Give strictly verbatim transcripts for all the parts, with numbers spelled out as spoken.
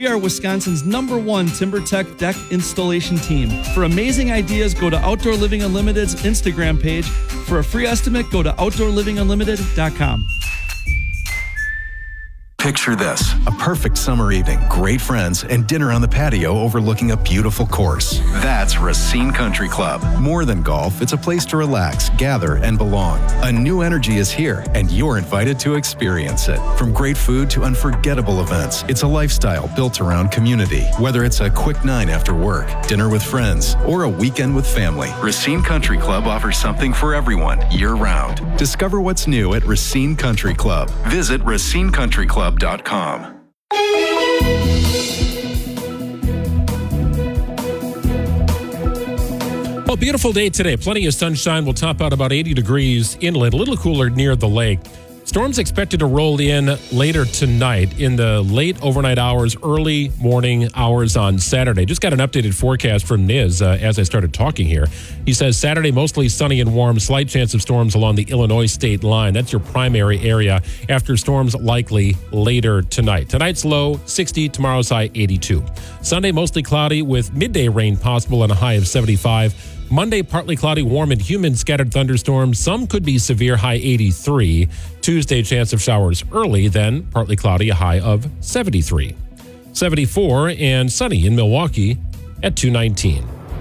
we are Wisconsin's number one TimberTech deck installation team. For amazing ideas, go to Outdoor Living Unlimited's Instagram page. For a free estimate, go to outdoor living unlimited dot com. Picture this, a perfect summer evening, great friends, and dinner on the patio overlooking a beautiful course. That's Racine Country Club. More than golf, it's a place to relax, gather, and belong. A new energy is here, and you're invited to experience it. From great food to unforgettable events, it's a lifestyle built around community. Whether it's a quick nine after work, dinner with friends, or a weekend with family, Racine Country Club offers something for everyone year-round. Discover what's new at Racine Country Club. Visit racine country club dot com. Well, beautiful day today. Plenty of sunshine. We'll top out about eighty degrees inland, a little cooler near the lake. Storms expected to roll in later tonight in the late overnight hours, early morning hours on Saturday. Just got an updated forecast from Niz uh, as I started talking here. He says Saturday, mostly sunny and warm, slight chance of storms along the Illinois state line. That's your primary area after storms likely later tonight. Tonight's low, sixty, tomorrow's high, eighty-two. Sunday, mostly cloudy with midday rain possible and a high of seventy-five. Monday, partly cloudy, warm and humid, scattered thunderstorms. Some could be severe, high eighty-three. Tuesday, chance of showers early, then partly cloudy, a high of seventy-three. seventy-four and sunny in Milwaukee at two nineteen.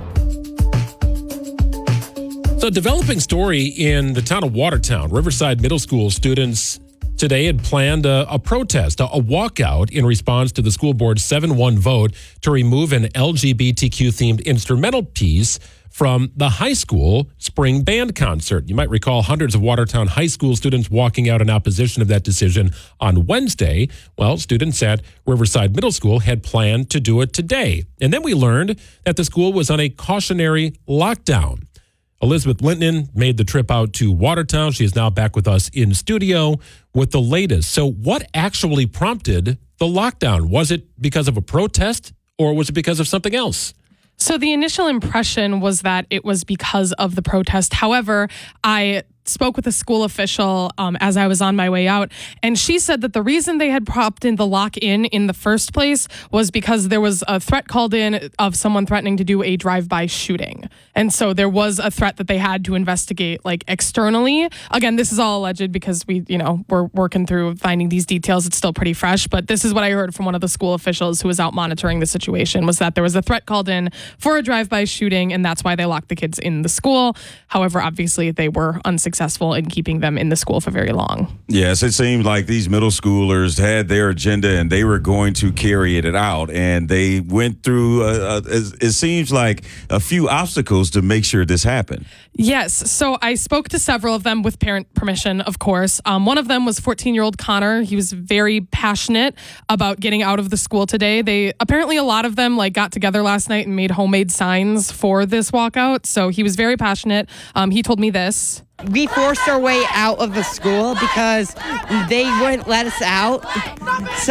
So, developing story in the town of Watertown. Riverside Middle School students today had planned a, a protest, a, a walkout in response to the school board's seven one vote to remove an L G B T Q-themed instrumental piece from the high school spring band concert. You might recall hundreds of Watertown high school students walking out in opposition of that decision on Wednesday. Well, students at Riverside Middle School had planned to do it today. And then we learned that the school was on a cautionary lockdown. Elizabeth Linton made the trip out to Watertown. She is now back with us in studio with the latest. So what actually prompted the lockdown? Was it because of a protest or was it because of something else? So the initial impression was that it was because of the protest. However, I spoke with a school official um, as I was on my way out, and she said that the reason they had propped in the lock-in in the first place was because there was a threat called in of someone threatening to do a drive-by shooting. And so there was a threat that they had to investigate, like, externally. Again, this is all alleged because we, you know, we're working through finding these details. It's still pretty fresh, but this is what I heard from one of the school officials who was out monitoring the situation, was that there was a threat called in for a drive-by shooting, and that's why they locked the kids in the school. However, obviously, they were unsuccessful in keeping them in the school for very long. Yes, it seemed like these middle schoolers had their agenda and they were going to carry it out. And they went through, uh, it seems like, a few obstacles to make sure this happened. Yes. So I spoke to several of them with parent permission, of course. Um, one of them was fourteen-year-old Connor. He was very passionate about getting out of the school today. They apparently, a lot of them like got together last night and made homemade signs for this walkout. So he was very passionate. Um, he told me this. We forced our way out of the school because they wouldn't let us out. So,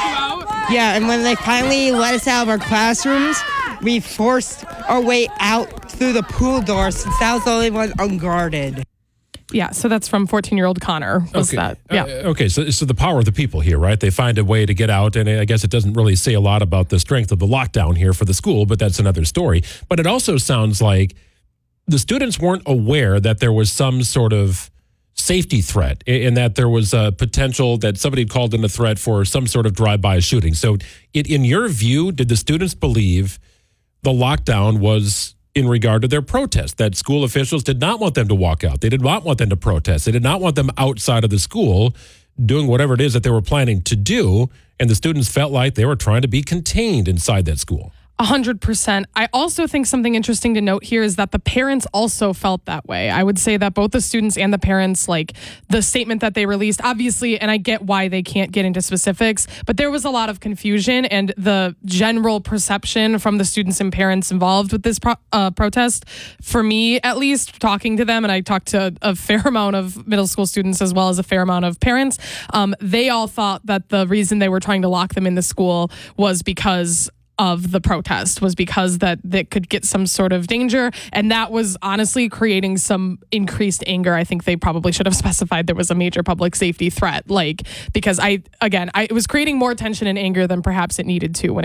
yeah, and when they finally let us out of our classrooms, we forced our way out through the pool door since that was the only one unguarded. Yeah, so that's from fourteen-year-old Connor. Was okay. that? Yeah. Uh, okay, so, so the power of the people here, right? They find a way to get out, and I guess it doesn't really say a lot about the strength of the lockdown here for the school, but that's another story. But it also sounds like the students weren't aware that there was some sort of safety threat and that there was a potential that somebody had called in a threat for some sort of drive-by shooting. So it, in your view, did the students believe the lockdown was in regard to their protest, that school officials did not want them to walk out? They did not want them to protest. They did not want them outside of the school doing whatever it is that they were planning to do, and the students felt like they were trying to be contained inside that school. A hundred percent. I also think something interesting to note here is that the parents also felt that way. I would say that both the students and the parents, like the statement that they released, obviously, and I get why they can't get into specifics, but there was a lot of confusion, and the general perception from the students and parents involved with this pro- uh, protest, for me at least, talking to them, and I talked to a fair amount of middle school students as well as a fair amount of parents, um, they all thought that the reason they were trying to lock them in the school was because of the protest, was because that that could get some sort of danger, and that was honestly creating some increased anger. I think they probably should have specified there was a major public safety threat, like, because I again I it was creating more tension and anger than perhaps it needed to when